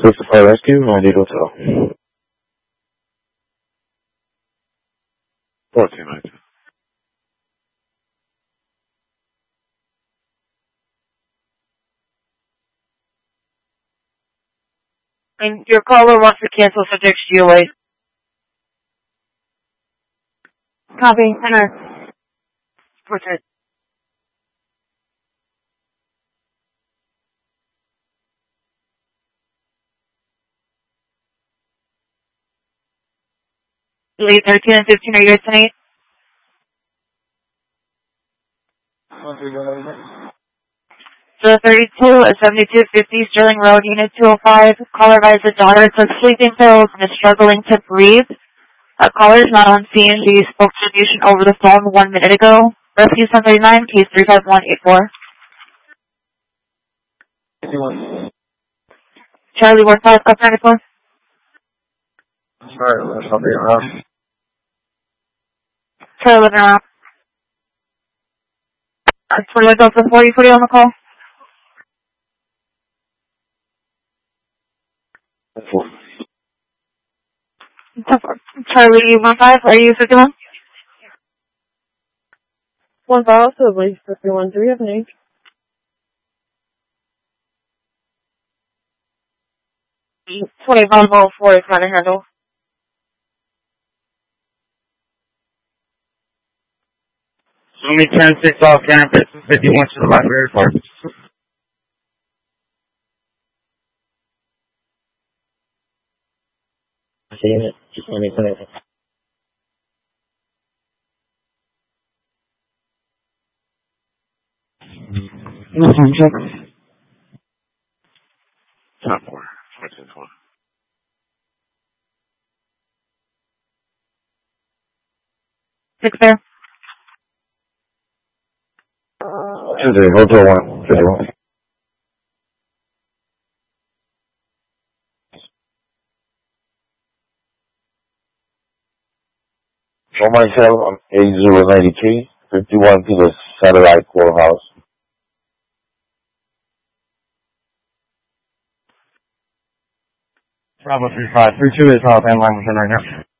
This is Fire Rescue, Miami Hotel. 14 minutes. And your caller wants to cancel subject to your way. Copy. Enter. Portrait. Delete 13 and 15 are yours tonight. So 32 at 7250 Sterling Road, Unit 205. Caller advised the daughter took sleeping pills and is struggling to breathe. Caller is not on scene. She spoke to the patient over the phone 1 minute ago. Rescue 739, case 35184. Charlie 15 up 94. Sorry, there's something around. Charlie living around. 20 Delta 4040 on the call. Charlie 15, are you 51? 1 file, Sibley, 51. Do we have an age? $20 for it's not a handle. Only 10-6 off campus, 51 to the library park. Seen it. Just let me put it. Top 4. 14-20. Six there. Tuesday, Hotel 1, 51. Show myself on A093, 51 to the satellite courthouse. Bravo 35, 32 is off, and line within right now.